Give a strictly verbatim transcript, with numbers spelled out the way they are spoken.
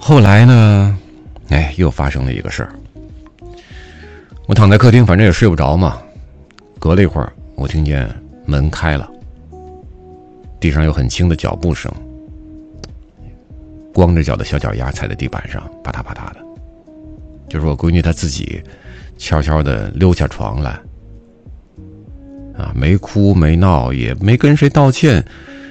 后来呢，哎，又发生了一个事儿。我躺在客厅，反正也睡不着嘛。隔了一会儿，我听见门开了，地上有很轻的脚步声，光着脚的小脚丫踩在地板上，啪嗒啪嗒的。就是我闺女她自己悄悄地溜下床来，啊，没哭没闹，也没跟谁道歉，